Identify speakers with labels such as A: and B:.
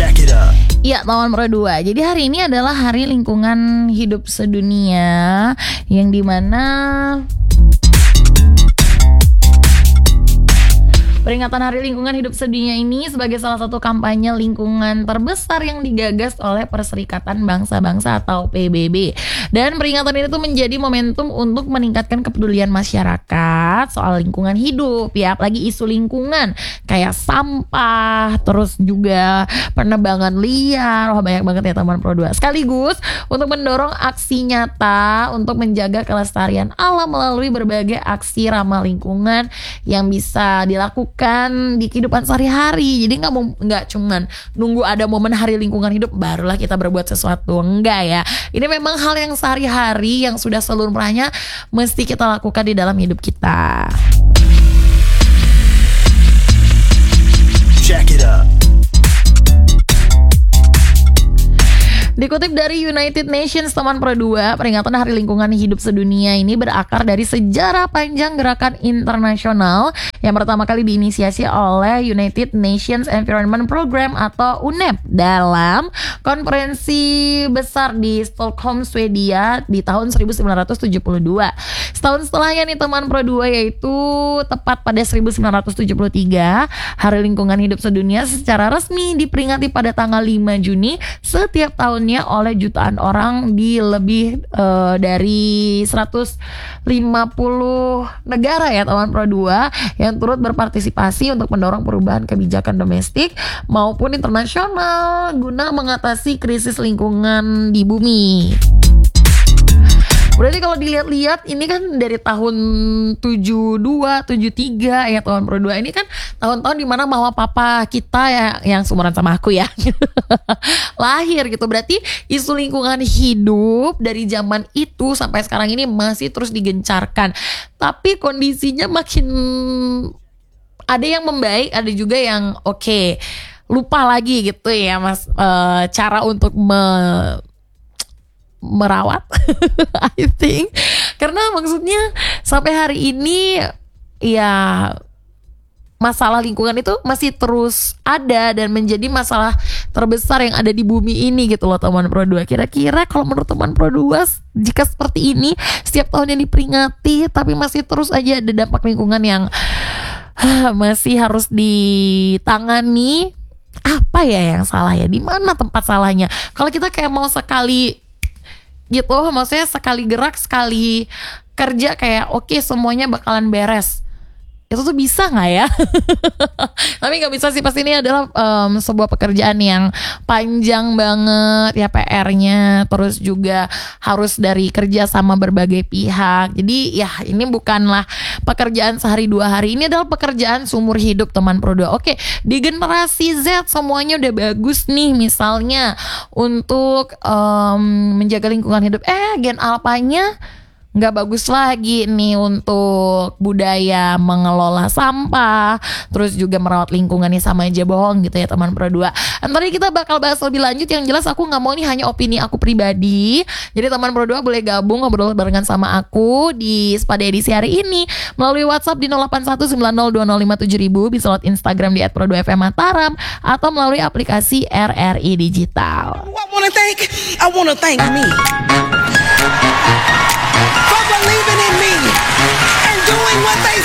A: Iya, Taman Pro 2. Jadi hari ini adalah Hari Lingkungan Hidup Sedunia, yang dimana peringatan Hari Lingkungan Hidup Sedunia ini sebagai salah satu kampanye lingkungan terbesar yang digagas oleh Perserikatan Bangsa-Bangsa atau PBB. Dan peringatan ini tuh menjadi momentum untuk meningkatkan kepedulian masyarakat soal lingkungan hidup ya, apalagi isu lingkungan kayak sampah, terus juga penebangan liar. Wah, banyak banget ya Taman Pro 2. Sekaligus untuk mendorong aksi nyata untuk menjaga kelestarian alam melalui berbagai aksi ramah lingkungan yang bisa dilakukan di kehidupan sehari-hari. Jadi nggak cuman nunggu ada momen Hari Lingkungan Hidup barulah kita berbuat sesuatu, enggak ya. Ini memang hal yang sehari-hari yang sudah selumrahnya mesti kita lakukan di dalam hidup kita. Check it out. Dikutip dari United Nations, Taman Pro 2, peringatan Hari Lingkungan Hidup Sedunia ini berakar dari sejarah panjang gerakan internasional yang pertama kali diinisiasi oleh United Nations Environment Program atau UNEP dalam konferensi besar di Stockholm, Swedia di tahun 1972. Setahun setelahnya nih Taman Pro 2, yaitu tepat pada 1973, Hari Lingkungan Hidup Sedunia secara resmi diperingati pada tanggal 5 Juni setiap tahunnya oleh jutaan orang di lebih dari 150 negara ya Taman Pro 2 yang turut berpartisipasi untuk mendorong perubahan kebijakan domestik maupun internasional guna mengatasi krisis lingkungan di bumi. Berarti kalau dilihat-lihat ini kan dari tahun 72, 73 ya Taman Pro 2 ini kan tahun-tahun dimana mama papa kita ya yang seumuran sama aku ya lahir gitu. Berarti isu lingkungan hidup dari zaman itu sampai sekarang ini masih terus digencarkan. Tapi kondisinya makin ada yang membaik, ada juga yang lupa lagi gitu ya Mas, cara untuk merawat I think, karena maksudnya sampai hari ini ya masalah lingkungan itu masih terus ada dan menjadi masalah terbesar yang ada di bumi ini gitu loh Taman Pro 2. Kira-kira kalau menurut Taman Pro 2, jika seperti ini setiap tahunnya diperingati tapi masih terus aja ada dampak lingkungan yang masih harus ditangani, apa ya yang salah ya? Di mana tempat salahnya? Kalau kita kayak mau sekali gitu, maksudnya sekali gerak, sekali kerja kayak semuanya bakalan beres, itu tuh bisa nggak ya? Tapi nggak bisa sih, pasti ini adalah sebuah pekerjaan yang panjang banget ya PR-nya, terus juga harus dari kerja sama berbagai pihak. Jadi ya ini bukanlah pekerjaan sehari dua hari, ini adalah pekerjaan seumur hidup Taman Pro 2. Oke, di generasi Z semuanya udah bagus nih, misalnya untuk menjaga lingkungan hidup, Gen Alpanya nggak bagus lagi nih untuk budaya mengelola sampah, terus juga merawat lingkungan, nih sama aja bohong gitu ya Taman Pro 2. Nanti kita bakal bahas lebih lanjut, yang jelas aku nggak mau nih hanya opini aku pribadi. Jadi Taman Pro 2 boleh gabung ngobrol barengan sama aku di Spada edisi hari ini melalui WhatsApp di 081902057000, bisa lewat Instagram di @pro2fmmataram atau melalui aplikasi RRI Digital.
B: I wanna thank me for believing in me and doing what they